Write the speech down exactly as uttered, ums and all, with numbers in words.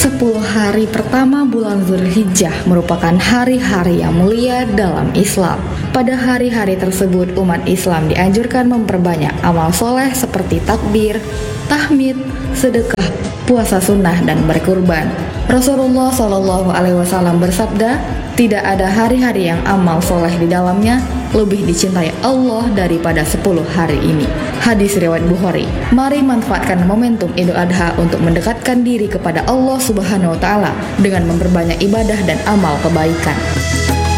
Sepuluh hari pertama bulan Dzulhijjah merupakan hari-hari yang mulia dalam Islam. Pada hari-hari tersebut, umat Islam dianjurkan memperbanyak amal soleh seperti takbir, tahmid, sedekah, puasa sunnah, dan berkurban. Rasulullah Shallallahu Alaihi Wasallam bersabda, tidak ada hari-hari yang amal soleh di dalamnya lebih dicintai Allah daripada sepuluh hari ini. Hadis riwayat Bukhari. Mari manfaatkan momentum Idul Adha untuk mendekatkan diri kepada Allah Subhanahu Wa Taala dengan memperbanyak ibadah dan amal kebaikan.